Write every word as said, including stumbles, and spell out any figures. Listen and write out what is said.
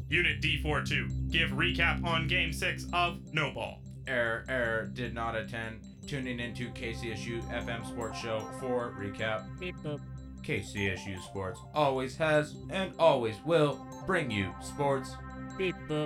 Unit D forty-two, give recap on Game six of No Ball. Error, error, did not attend. Tuning into K C S U F M Sports Show for recap. Beep boop. K C S U Sports always has and always will bring you sports. Beep boop.